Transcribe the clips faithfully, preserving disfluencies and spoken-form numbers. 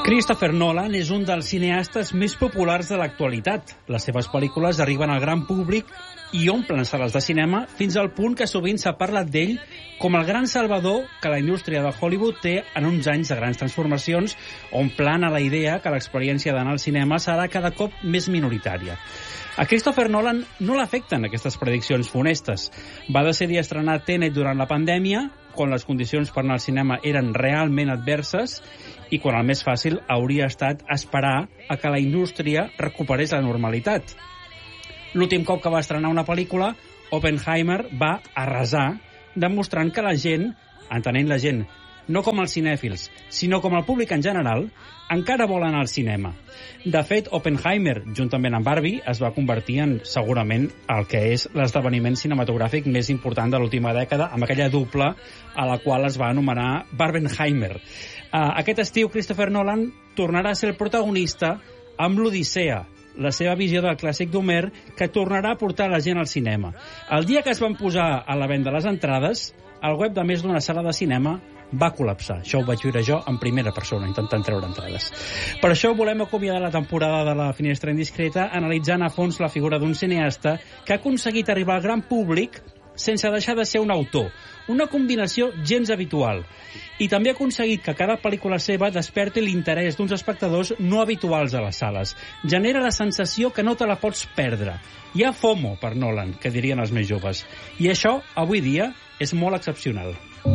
Christopher Nolan és un dels cineastes més populars de l'actualitat. Les seves pel·lícules arriben al gran públic i omplen sales de cinema fins al punt que sovint s'ha parlat d'ell com el gran salvador que la indústria de Hollywood té en uns anys de grans transformacions, on plana la idea que l'experiència d'anar al cinema serà cada cop més minoritària. A Christopher Nolan no l'afecten aquestes prediccions funestes. Va decidir estrenar Tenet durant la pandèmia, quan les condicions per anar al cinema eren realment adverses i quan el més fàcil hauria estat esperar a que la indústria recuperés la normalitat. L'últim cop que va estrenar una pel·lícula, Oppenheimer va arrasar, demostrant que la gent, entenent la gent no com els cinèfils, sinó com el públic en general, encara vol anar al cinema. De fet, Oppenheimer, juntament amb Barbie, es va convertir en, segurament, el que és l'esdeveniment cinematogràfic més important de l'última dècada, amb aquella dupla a la qual es va anomenar Barbenheimer. Uh, aquest estiu, Christopher Nolan tornarà a ser el protagonista amb l'Odissea, la seva visió del clàssic d'Homer, que tornarà a portar la gent al cinema. El dia que es van posar a la venda les entrades, el web de més d'una sala de cinema va col·lapsar. Això ho vaig viure jo en primera persona, intentant treure entrades. Per això volem acomiadar la temporada de la Finestra Indiscreta analitzant a fons la figura d'un cineasta que ha aconseguit arribar al gran públic sense deixar de ser un autor. Una combinació gens habitual. I també ha aconseguit que cada pel·lícula seva desperti l'interès d'uns espectadors no habituals a les sales. Genera la sensació que no te la pots perdre. Hi ha FOMO per Nolan, que dirien els més joves. I això, avui dia, és molt excepcional.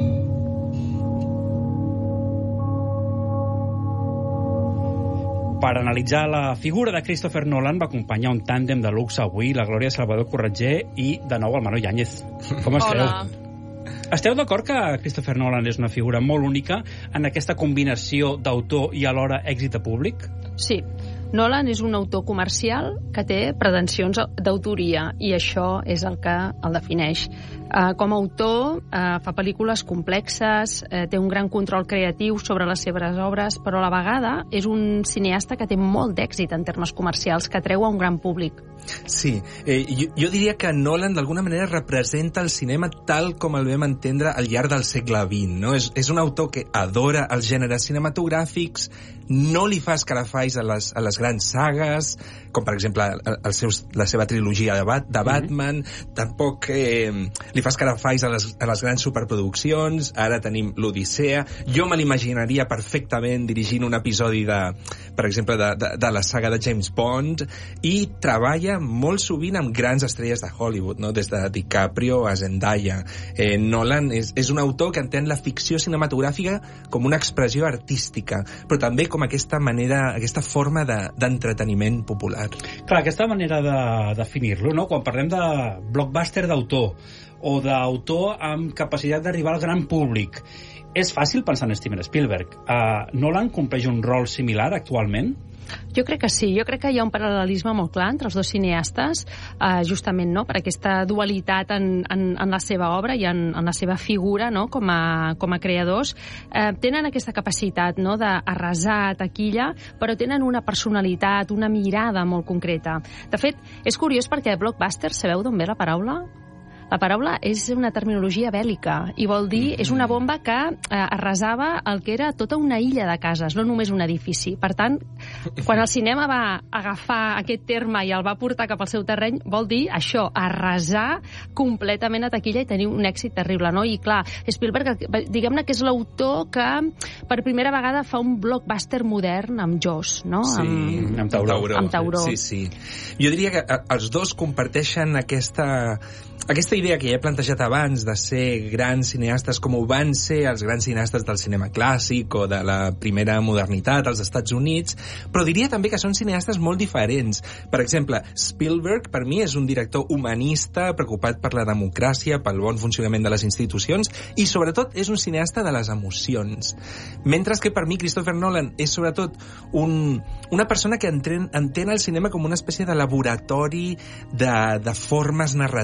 Per analitzar la figura de Christopher Nolan va acompanyar un tàndem de luxe avui, la Glòria Salvador Corretger i, de nou, el Manu Yáñez. Com esteu? Hola. Esteu d'acord que Christopher Nolan és una figura molt única en aquesta combinació d'autor i alhora èxit de públic? Sí. Nolan és un autor comercial que té pretensions d'autoria i això és el que el defineix. Uh, com a autor uh, fa pel·lícules complexes, uh, té un gran control creatiu sobre les seves obres, però a la vegada és un cineasta que té molt d'èxit en termes comercials, que atreu a un gran públic. Sí, eh, jo, jo diria que Nolan d'alguna manera representa el cinema tal com el vam entendre al llarg del segle vint, no? És, és un autor que adora els gèneres cinematogràfics, no li fa escarafalls a les, a les grans sagues, com per exemple el, el seus, la seva trilogia de, Bat, de Batman, mm-hmm. tampoc eh, li fa escarafalls a les, a les grans superproduccions, ara tenim l'Odissea, jo me l'imaginaria perfectament dirigint un episodi de, per exemple, de, de, de la saga de James Bond, i treballa molt sovint amb grans estrelles de Hollywood, no? Des de DiCaprio a Zendaya. Eh, Nolan és, és un autor que entén la ficció cinematogràfica com una expressió artística, però també com aquesta manera, aquesta forma de, d'entreteniment popular. Clar, aquesta manera de definir-lo, no? Quan parlem de blockbuster d'autor o d'autor amb capacitat d'arribar al gran públic, és fàcil pensar en Steven Spielberg. Uh, Nolan compleix un rol similar actualment? Jo crec que sí, jo crec que hi ha un paral·lelisme molt clar entre els dos cineastes, eh, justament no, per aquesta dualitat en, en, en la seva obra i en, en la seva figura, no, com a, com a creadors. Eh, tenen aquesta capacitat, no, d'arrasar taquilla, però tenen una personalitat, una mirada molt concreta. De fet, és curiós perquè blockbuster, sabeu d'on ve la paraula? La paraula és una terminologia bèl·lica i vol dir, és una bomba que eh, arrasava el que era tota una illa de cases, no només un edifici. Per tant, quan el cinema va agafar aquest terme i el va portar cap al seu terreny, vol dir això, arrasar completament a taquilla i tenir un èxit terrible, no? I clar, Spielberg, diguem-ne que és l'autor que per primera vegada fa un blockbuster modern amb Jaws, no? Sí, amb, amb tauró. Amb tauró. Sí, sí. Jo diria que els dos comparteixen aquesta... Aquesta idea que ja he plantejat abans de ser grans cineastes com ho van ser els grans cineastes del cinema clàssic o de la primera modernitat als Estats Units, però diria també que són cineastes molt diferents. Per exemple, Spielberg per mi és un director humanista preocupat per la democràcia, pel bon funcionament de les institucions i sobretot és un cineasta de les emocions. Mentre que per mi Christopher Nolan és sobretot un, una persona que entén, entén el cinema com una espècie de laboratori de, de formes narratives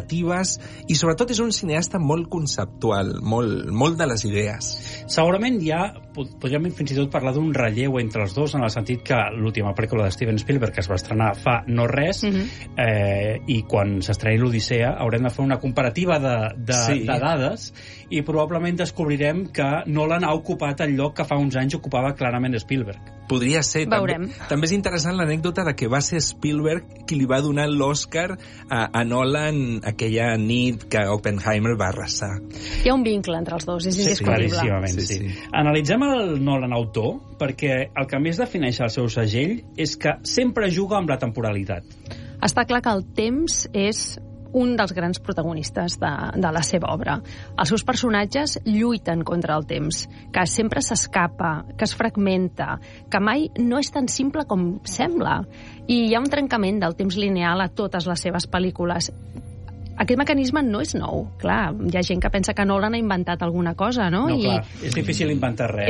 idees, i sobretot és un cineasta molt conceptual, molt, molt de les idees. Segurament ja podríem fins i tot parlar d'un relleu entre els dos, en el sentit que l'última pel·lícula de Steven Spielberg, que es va estrenar fa no res, uh -huh. eh, i quan s'estreni l'Odissea haurem de fer una comparativa de, de, sí. de dades, i probablement descobrirem que Nolan ha ocupat el lloc que fa uns anys ocupava clarament Spielberg. Podria ser. Veurem. També, també és interessant l'anècdota de que va ser Spielberg qui li va donar l'Oscar a, a Nolan aquella nit que Oppenheimer va arrasar. Hi ha un vincle entre els dos, és indiscutible. Sí, claríssimament, sí, sí. sí. Analitzem el Nolan autor, perquè el que més defineix el seu segell és que sempre juga amb la temporalitat. Està clar que el temps és un dels grans protagonistes de, de la seva obra. Els seus personatges lluiten contra el temps, que sempre s'escapa, que es fragmenta, que mai no és tan simple com sembla. I hi ha un trencament del temps lineal a totes les seves pel·lícules. Aquest mecanisme no és nou. Clar, hi ha gent que pensa que Nolan ha inventat alguna cosa, no? No, I... clar, és difícil inventar res.